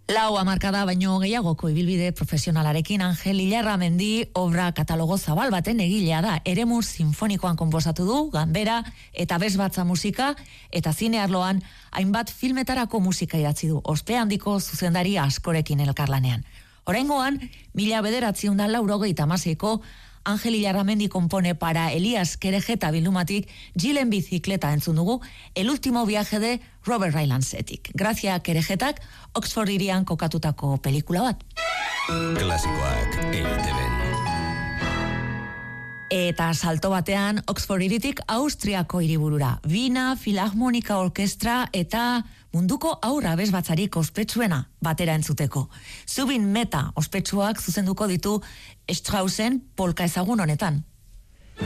Lau hamarkada baino gehiagoko ibilbide profesionalarekin Angel Ilarramendi obra katalogo zabal baten egilea da. Eremu sinfonikoan konposatu du, ganbera eta bezbatza musika, eta zine arloan hainbat filmetarako musika idatzi du. Ospe handiko zuzendari askorekin elkarlanean. Oraingoan, 1986ko Angel Ilarramendi compone para Elías Kerejeta bildumatik Jill en bicicleta entzun dugu, El último viaje de Robert Rylandsetik. Grazia Kerejetak Oxford hirian kokatutako pelikula bat. Klasikoak EITB-n. Eta salto batean Oxford hiritik Austriako hiriburura. Wiener Philharmonica Orkestra eta munduko aurra bezbatzarik ospetsuena batera entzuteko. Zubin Meta ospetsuak zuzenduko ditu Straussen polka ezagun honetan.